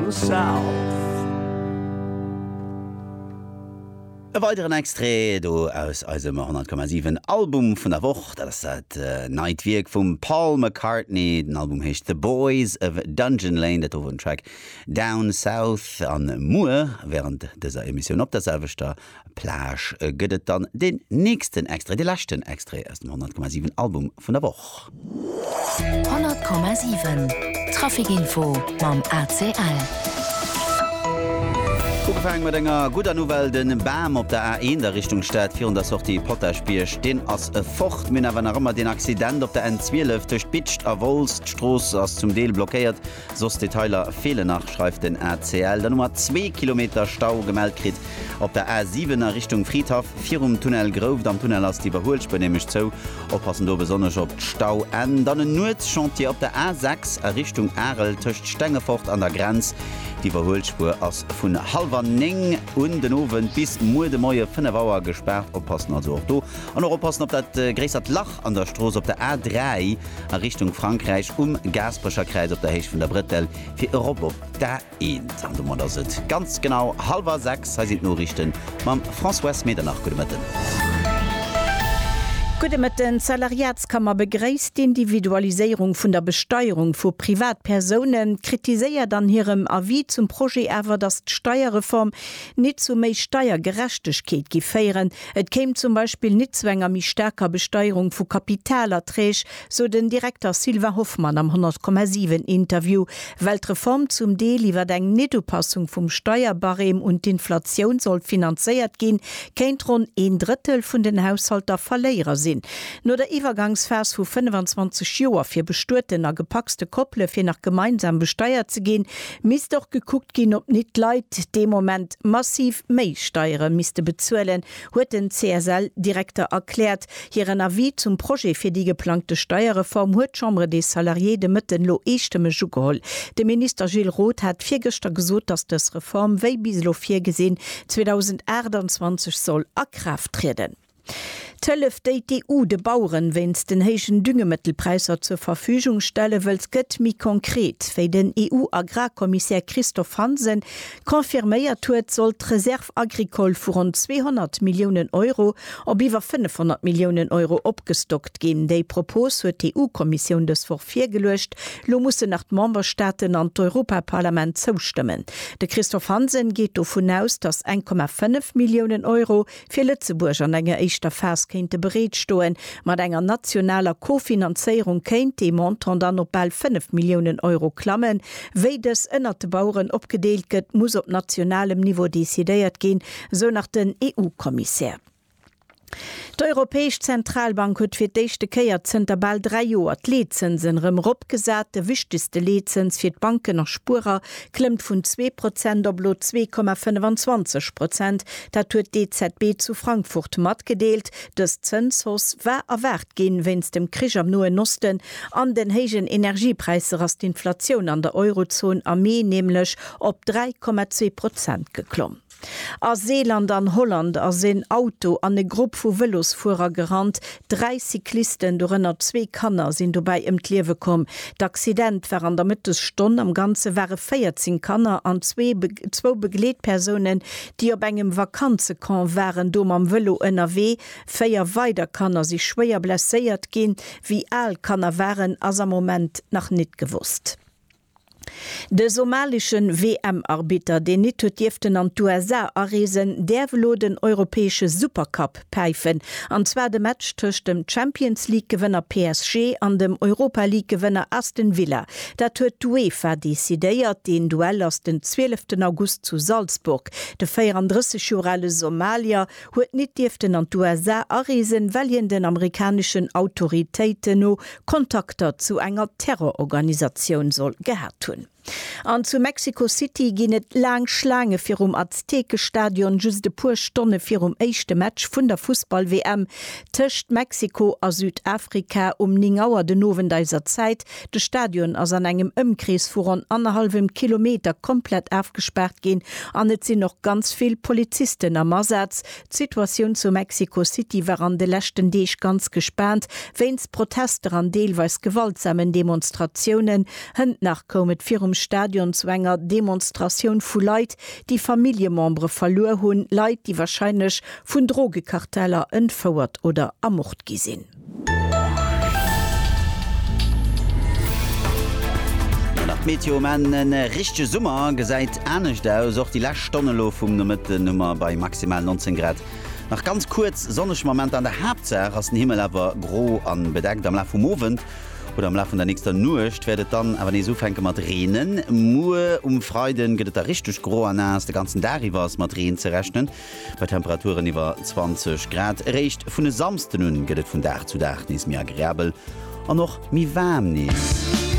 the south. E weiteren Extré do aus eisem 100,7 Album vun der Woche, dat ist dat Nightwerk vum Paul McCartney. Den Album hecht The Boys of Dungeon Lane, dat over den Track Down South an Moor. Während dieser Emission op der selvechter Plage gëtt dann den nächsten Extré, de lachten Extré aus dem 100,7 Album vun der Woche. 100,7 Trafikinfo mam ACL. Ufang mat enger guter Novel den Bam op der A1 der Richtung Stadt fir der Sorti Potterspierch den ass e Focht Min wenn immer den Accident op der N12 durchpitcht erwolst Stroß ass zum Deel blockiert sos Detailer fehle nach schreift den RCL der Nummer 2 Kilometer Stau gemeldt krit op der A7er Richtung Friedhof 4 Tunnel Grove am Tunnel ass die überholsch benehmig zo oppassen do besonders op Stau en dann en Nuchantier op der A6 Richtung Arel töcht Stengefort an der Grenz die Überholspur ass vun halber Ning und den Owen bis Mu de Moier 5 Auer gesperrt oppassen also auch do. An oppassen op dat gräsert Lach an der Stroß op der A3 a Richtung Frankreich Gasbrecher Kreis op der Heich vun der Brettel fir Europa op der man se ganz genau 5:30 se no richten mam François Medernach Gudemëtten. Gute mit den Salariatskammer begreist die Individualisierung von der Besteuerung von Privatpersonen, kritiseiert dann ihrem Avis zum Projekt aber, dass die Steuerreform nicht zu mehr Steuergerechtigkeit gefeiern. Es käme zum Beispiel nicht zwänger mit stärker Besteuerung von Kapitalerträgen, so den Direktor Silva Hoffmann am 100,7 Interview, weil die Reform zum Deal über die Nettopassung vom Steuerbarem und Inflation soll finanziert gehen, kennt rund 1/3 von den Haushalter Verlierer sind. Nur der Übergangsvers vu 25 Joer fir bestuerten a gepackste Kopple fir nach gemeinsam besteuert zu gehen, mis doch geguckt gin ob nicht Leiit dem Moment massiv Meisteuere miste bezuelen, huet den CSL-Direktor erklärt. Hieren Avis zum Projekt fir die geplante Steuerreform huet Chambre des Salariés de Mëtten lo echtemme Jugeholl. De Minister Gilles Roth hat virgester gesot, dass das Reform wéi bislo 4 gesinn 2028 soll a Kraft treten. Tëllef DTU de Bauern wenns den héichen Düngemittelpreiser zur Verfügung stelle wëls gëtt mi konkret. Wéi den EU-Agrarkommissär Christoph Hansen konfirméiert huet sollt Reserve agricole vu rund 200 Millionen Euro op iwwer 500 Millionen Euro opgestockt gin. Déi Propos huet die EU-Kommission des vor 4 gelecht, lo musse nach d Memberstaaten an d'Europaparlament zustimmen. De Christoph Hansen geht davon aus, dass 1,5 Millionen Euro fir Lützeburg an enger eichter Phase kente bereet stoen, mat enger nationaler Kofinanzierung kenint de Montant dann op bald 5 Millionen Euro klammen. Wéi des ënner de Bauern opgedeelt gëtt, muss op nationalem Niveau desideiert gin, so nach den EU-Kommissär. Die Europäische Zentralbank hat für die erste Keier bald 3 Jahre die Leitzinsen opgesat. Der wichtigste Leitzins für die Banken nach Spurer klimmt von 2% auf 2,25%. Das hat die DZB zu Frankfurt mitgedeelt. Das Zinshaus war erwartet gehen, wenn es dem Krieg am Nahen Osten an den hohen Energiepreisen als die Inflation an der Eurozone Armee nämlich auf 3,2% geklommen. A Seeland an Holland as en Auto an e Gruppe vu Velosfuer gerannt, 3 Cyklisten dorënner 2 Kanner sind dabei im Liewe kom. D'Accident war an der Mittesstunde am ganze waren 14 Kanner an 2 Begleitpersonen, die op engem Vakanzekan waren dom am Velo NRW. 4 weiter Kanner sich schwer blessiert gin, wie all Kanner waren as am Moment nach net gewusst. De somalischen WM-Arbiter, den nicht dürften an USA erresen, der will den europäische Supercup pfeifen. Und zwar der Match zwischen dem Champions League-Gewinner PSG an dem Europa League-Gewinner Aston Villa. Das hat UEFA dezidiert, den Duell aus dem 12. August zu Salzburg. Der 34-jährige Somalier hat nicht dürften an USA erresen, weil ihn den amerikanischen Autoritäten noch Kontakte zu einer Terrororganisation soll gehabt haben. An zu Mexico City ginnet lang Schlange fir Aztekestadion just de pur Stonne fir eischchte Match vun der Fußball-WM töcht Mexiko a Südafrika 9 Auer de nowen deiser Zeit. De Stadion as an engem Ömkreis vu an 1,5 Kilometer komplett aufgesperrt gin, an net sinn noch ganz viel Polizisten am Ersatz. Situation zu Mexico City war an de lächten Deeg ganz gespannt, wenns Protester an deelweis gewaltsamen Demonstrationen hënd nachkomet fir vum Stadion zu enger Demonstration vu Leiit, die Familiemembre verloren hunn, Leiit, die wahrscheinlich vun Drogekarteller entfauert oder ermord gesinn. Meteomen richchte Summer gesäit ernstnecht aus auch die Lachstonnelo vum Nummer bei maximal 19 Grad. Nach ganz kurz sonnech Moment an der Hauptsache ass den Himmel awer gro an bedeckt am La vum Moment oder am La von der nächster Nucht werdet dann awer nie so fenke mat Reen. Mue Freuden gëtt der richtig gro an ass de ganzen Darivers mat Reen ze rechnen. Bei Temperaturen iwwer 20 Grad Recht vun de samsten hun gëtt vun Dach zu Dach nies mir agréabel an noch mi warm nies.